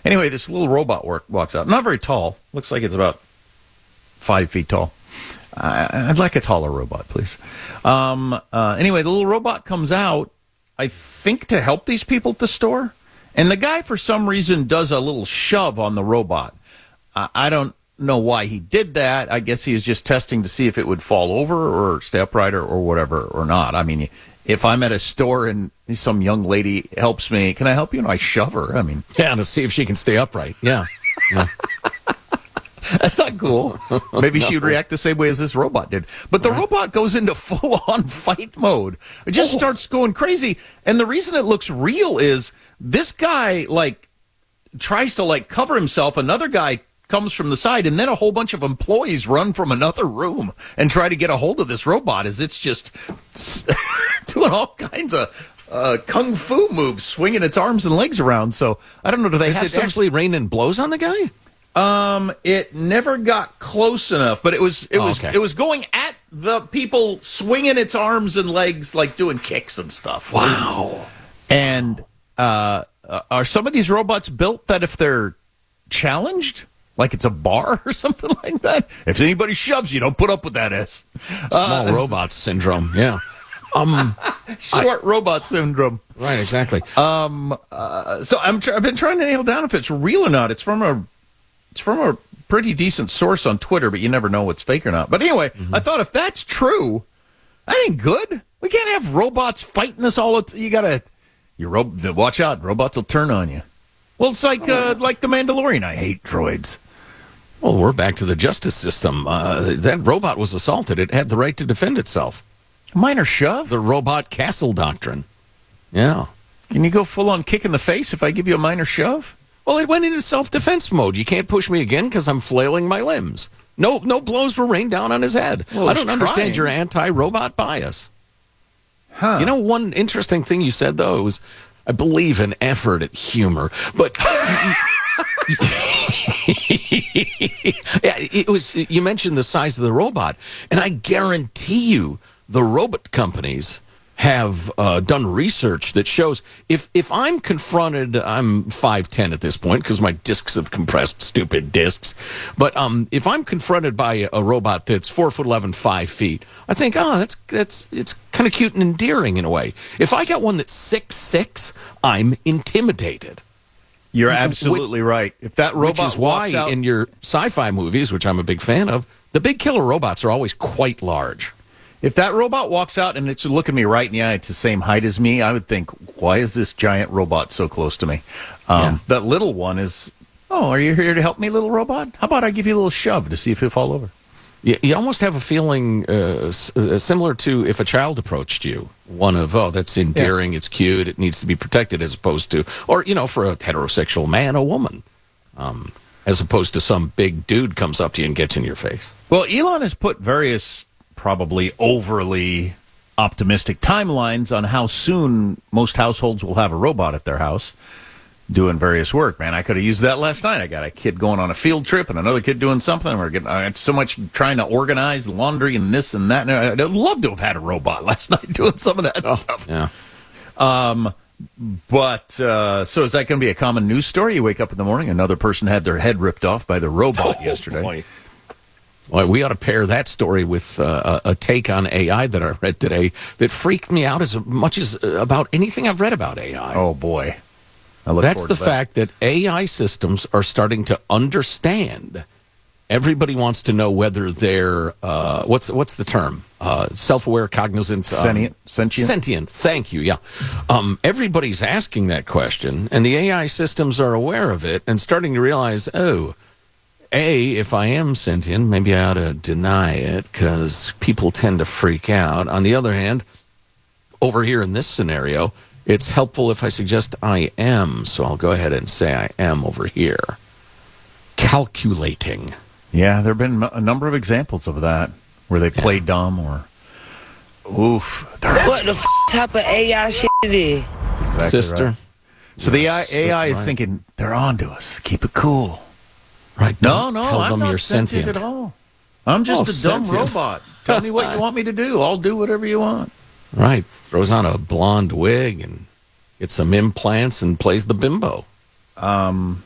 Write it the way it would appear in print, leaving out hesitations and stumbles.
Anyway, this little robot walks out. Not very tall. Looks like it's about 5 feet tall. I'd like a taller robot, please. Anyway, the little robot comes out, I think, to help these people at the store. And the guy, for some reason, does a little shove on the robot. I don't know why he did that. I guess he was just testing to see if it would fall over or stay upright or whatever or not. I mean, if I'm at a store and some young lady helps me, can I help you? And I shove her. I mean, yeah, to see if she can stay upright. Yeah. That's not cool. Maybe she would react the same way as this robot did. But the robot goes into full-on fight mode. It just starts going crazy. And the reason it looks real is this guy, tries to, cover himself. Another guy comes from the side, and then a whole bunch of employees run from another room and try to get a hold of this robot as it's just doing all kinds of kung fu moves, swinging its arms and legs around. So, I don't know, do they have it actually raining blows on the guy? It never got close enough, but it was going at the people, swinging its arms and legs, doing kicks and stuff. Wow. And are some of these robots built that if they're challenged, like it's a bar or something like that, if anybody shoves you, don't put up with that S. Small robot syndrome. Yeah. Short robot syndrome. Right. Exactly. So I've been trying to nail down if it's real or not. It's from a pretty decent source on Twitter, but you never know what's fake or not. But anyway, I thought if that's true, that ain't good. We can't have robots fighting us all. Watch out, robots will turn on you. Well, it's like the Mandalorian. I hate droids. Well, we're back to the justice system. That robot was assaulted. It had the right to defend itself. Minor shove? The robot castle doctrine. Yeah. Can you go full-on kick in the face if I give you a minor shove? Well, it went into self-defense mode. You can't push me again because I'm flailing my limbs. No blows were rained down on his head. Well, I don't understand your anti-robot bias. Huh. You know, one interesting thing you said, though, was, I believe, an effort at humor. But it was, you mentioned the size of the robot, and I guarantee you the robot companies have done research that shows if I'm confronted, I'm 5'10" at this point because my discs have compressed, stupid discs. But if I'm confronted by a robot that's 4'11", 5 feet, I think, it's kind of cute and endearing in a way. If I got one that's 6'6", I'm intimidated. You're absolutely right. If that robot which is why walks out, in your sci-fi movies, which I'm a big fan of, the big killer robots are always quite large. if that robot walks out and it's looking me right in the eye, it's the same height as me, I would think, why is this giant robot so close to me? That little one is, are you here to help me, little robot? How about I give you a little shove to see if you'll fall over? You almost have a feeling similar to if a child approached you. One of, that's endearing, it's cute, it needs to be protected, as opposed to, or, for a heterosexual man, a woman, as opposed to some big dude comes up to you and gets in your face. Well, Elon has put various probably overly optimistic timelines on how soon most households will have a robot at their house doing various work. Man, I could have used that last night. I got a kid going on a field trip and another kid doing something. I had so much trying to organize laundry and this and that. And I'd love to have had a robot last night doing some of that stuff. Yeah. So is that going to be a common news story? You wake up in the morning, another person had their head ripped off by the robot yesterday. Boy. Well, we ought to pair that story with a take on AI that I read today that freaked me out as much as about anything I've read about AI. Oh, boy. That's the fact that AI systems are starting to understand. Everybody wants to know whether they're, what's the term? Self-aware, cognizant? Sentient. Sentient, thank you, yeah. Everybody's asking that question, and the AI systems are aware of it and starting to realize, if I am sentient, maybe I ought to deny it because people tend to freak out. On the other hand, over here in this scenario, it's helpful if I suggest I am, so I'll go ahead and say I am over here. Calculating. Yeah, there have been a number of examples of that where they play dumb or oof. What the type of AI shit it is? That's exactly Sister. right. So the AI is thinking, they're on to us. Keep it cool. Right. No, Tell I'm them not you're sentient at all. I'm just a dumb robot. Tell me what you want me to do. I'll do whatever you want. Right. Throws on a blonde wig and gets some implants and plays the bimbo.